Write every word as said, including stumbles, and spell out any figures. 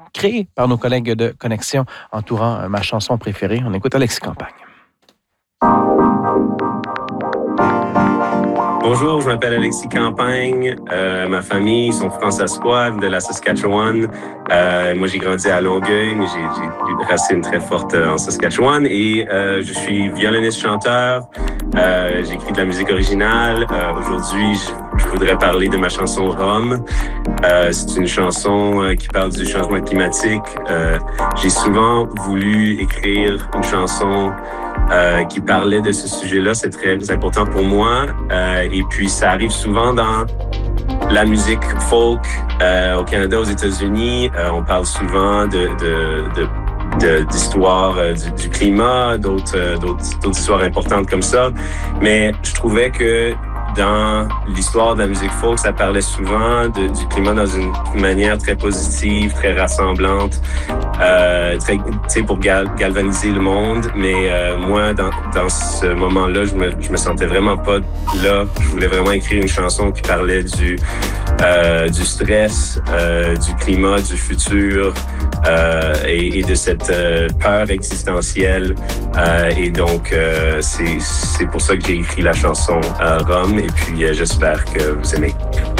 créé par nos collègues de Connexion entourant ma chanson préférée. On écoute Alexis Campagne. Bonjour, je m'appelle Alexis Campagne. Euh, ma famille, ils sont franc-saskois de la Saskatchewan. Euh, moi, j'ai grandi à Longueuil, mais j'ai, j'ai des racines très fortes en Saskatchewan. Et euh, je suis violoniste-chanteur. Euh, j'écris de la musique originale. Euh, aujourd'hui, je, je voudrais parler de ma chanson Rome. Euh, c'est une chanson euh, qui parle du changement climatique. Euh, j'ai souvent voulu écrire une chanson Euh, qui parlait de ce sujet-là. C'est très important pour moi. Euh, et puis, ça arrive souvent dans la musique folk euh, au Canada, aux États-Unis. Euh, on parle souvent de, de, de, de d'histoires euh, du, du climat, d'autres, euh, d'autres, d'autres histoires importantes comme ça. Mais je trouvais que dans l'histoire de la musique folk, ça parlait souvent de, du climat dans une manière très positive, très rassemblante, euh, très, tu sais, pour gal, galvaniser le monde. Mais euh, moi, dans, dans ce moment-là, je me, je me sentais vraiment pas là. Je voulais vraiment écrire une chanson qui parlait du, euh, du stress, euh, du climat, du futur euh, et, et de cette euh, peur existentielle. Euh, et donc, euh, c'est, c'est pour ça que j'ai écrit la chanson euh, Rome. Et puis, euh, j'espère que vous aimez.